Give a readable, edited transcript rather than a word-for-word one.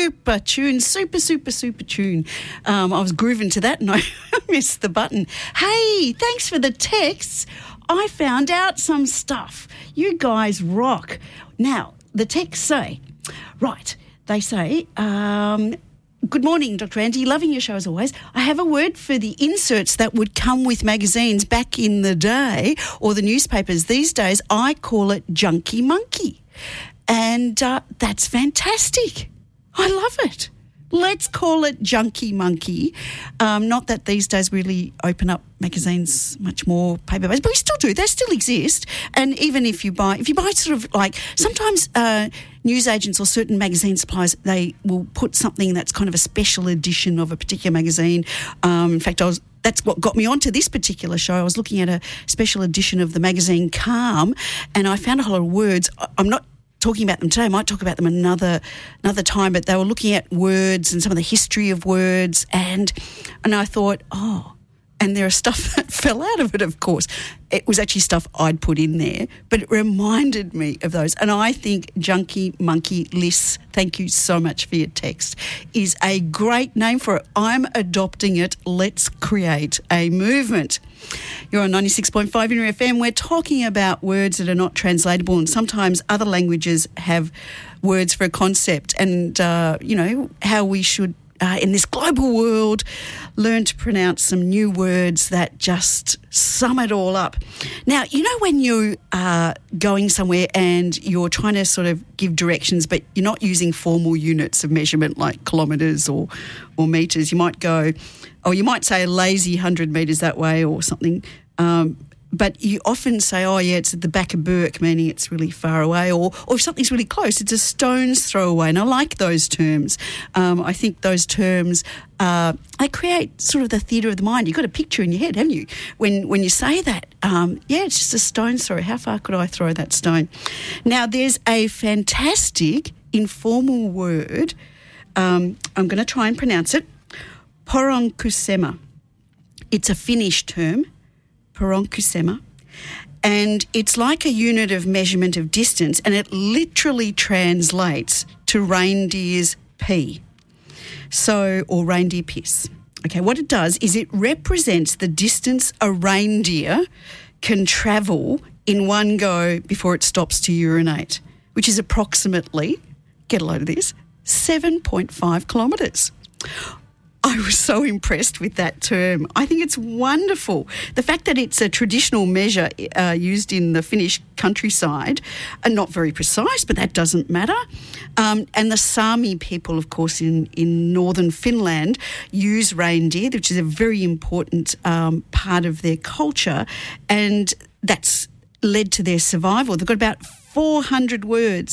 super tune, super tune. I was grooving to that and I missed the button. Hey, thanks for the texts. I found out some stuff. You guys rock. Now, the texts say, right, they say, good morning, Dr. Andy. Loving your show as always. I have a word for the inserts that would come with magazines back in the day or the newspapers these days. I call it junkie monkey. And that's fantastic. I love it. Let's call it junkie monkey. Not that these days really open up magazines much more paper-based, but we still do. They still exist. And even if you buy sort of like sometimes newsagents or certain magazine suppliers, they will put something that's kind of a special edition of a particular magazine. In fact, that's what got me onto this particular show. I was looking at a special edition of the magazine Calm, and I found a whole lot of words. I'm not talking about them today. I might talk about them another time, but they were looking at words and some of the history of words, and I thought, and there are stuff that fell out of it, of course. It was actually stuff I'd put in there, but it reminded me of those. And I think Junkie Monkey Lists, thank you so much for your text, is a great name for it. I'm adopting it. Let's create a movement. You're on 96.5 Inter FM. We're talking about words that are not translatable, and sometimes other languages have words for a concept, and, how we should, in this global world, learn to pronounce some new words that just sum it all up. Now, when you are going somewhere and you're trying to sort of give directions, but you're not using formal units of measurement like kilometres or metres, you might go, you might say a lazy 100 metres that way or something, but you often say, it's at the back of Burke, meaning it's really far away, or if something's really close, it's a stone's throw away. And I like those terms. I think those terms, they create sort of the theatre of the mind. You've got a picture in your head, haven't you? When you say that, it's just a stone's throw. How far could I throw that stone? Now, there's a fantastic informal word. I'm going to try and pronounce it. Poronkusema. It's a Finnish term. Poronkusema, and it's like a unit of measurement of distance, and it literally translates to reindeer's pee, or reindeer piss. Okay, what it does is it represents the distance a reindeer can travel in one go before it stops to urinate, which is approximately, get a load of this, 7.5 kilometres. I was so impressed with that term. I think it's wonderful. The fact that it's a traditional measure used in the Finnish countryside, and not very precise, but that doesn't matter. And the Sami people, of course, in northern Finland use reindeer, which is a very important part of their culture, and that's led to their survival. They've got about 400 words